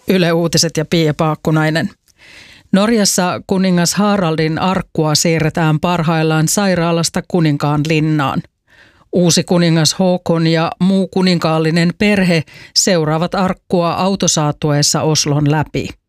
Yle Uutiset ja Pia Paakkunainen. Norjassa kuningas Haraldin arkkua siirretään parhaillaan sairaalasta kuninkaan linnaan. Uusi kuningas Håkon ja muu kuninkaallinen perhe seuraavat arkkua autosaatuessa Oslon läpi.